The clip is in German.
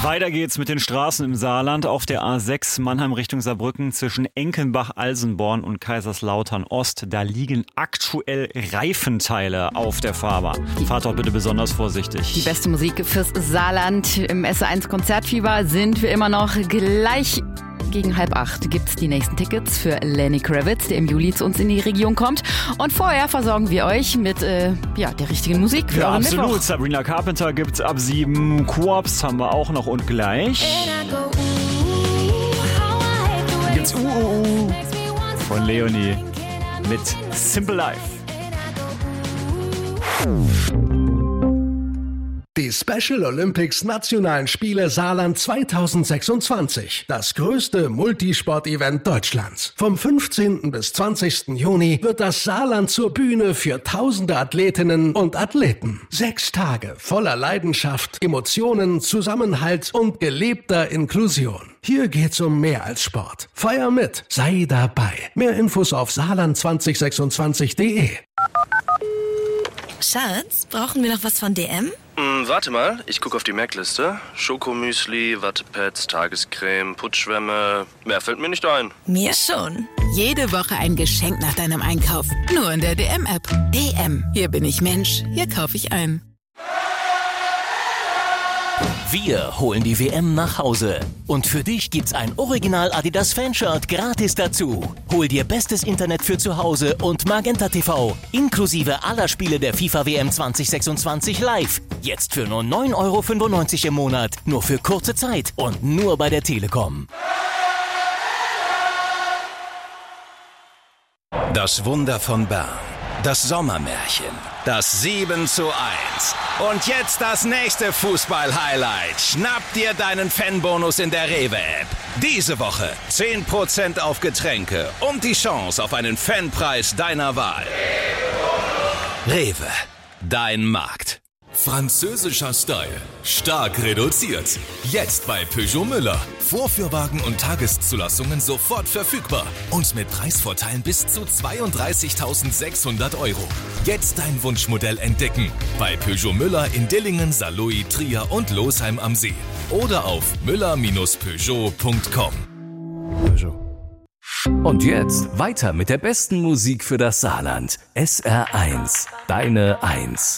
Weiter geht's mit den Straßen im Saarland auf der A6 Mannheim Richtung Saarbrücken zwischen Enkenbach-Alsenborn und Kaiserslautern-Ost. Da liegen aktuell Reifenteile auf der Fahrbahn. Fahrt dort bitte besonders vorsichtig. Die beste Musik fürs Saarland im SR1 Konzertfieber sind wir immer noch gleich. Gegen 7:30 gibt's die nächsten Tickets für Lenny Kravitz, der im Juli zu uns in die Region kommt. Und vorher versorgen wir euch mit der richtigen Musik für euren absolut. Mittwoch. Sabrina Carpenter gibt's ab 7. Quops haben wir auch noch und gleich gibt's von Leonie mit Simple Life. Die Special Olympics Nationalen Spiele Saarland 2026. Das größte Multisport-Event Deutschlands. Vom 15. bis 20. Juni wird das Saarland zur Bühne für tausende Athletinnen und Athleten. 6 Tage voller Leidenschaft, Emotionen, Zusammenhalt und gelebter Inklusion. Hier geht's um mehr als Sport. Feier mit, sei dabei. Mehr Infos auf saarland2026.de. Schatz, brauchen wir noch was von DM? Warte mal, ich gucke auf die Merkliste. Schokomüsli, Wattepads, Tagescreme, Putzschwämme. Mehr fällt mir nicht ein. Mir schon. Jede Woche ein Geschenk nach deinem Einkauf. Nur in der DM-App. DM. Hier bin ich Mensch. Hier kaufe ich ein. Wir holen die WM nach Hause. Und für dich gibt's ein Original Adidas Fanshirt gratis dazu. Hol dir bestes Internet für zu Hause und Magenta TV. Inklusive aller Spiele der FIFA WM 2026 live. Jetzt für nur 9,95 € im Monat. Nur für kurze Zeit und nur bei der Telekom. Das Wunder von Bern. Das Sommermärchen. Das 7:1. Und jetzt das nächste Fußball-Highlight. Schnapp dir deinen Fanbonus in der Rewe-App. Diese Woche 10% auf Getränke und die Chance auf einen Fanpreis deiner Wahl. Rewe, dein Markt. Französischer Style. Stark reduziert. Jetzt bei Peugeot Müller. Vorführwagen und Tageszulassungen sofort verfügbar. Und mit Preisvorteilen bis zu 32.600 €. Jetzt dein Wunschmodell entdecken. Bei Peugeot Müller in Dillingen, Saarlouis, Trier und Losheim am See. Oder auf müller-peugeot.com. Und jetzt weiter mit der besten Musik für das Saarland. SR1. Deine 1.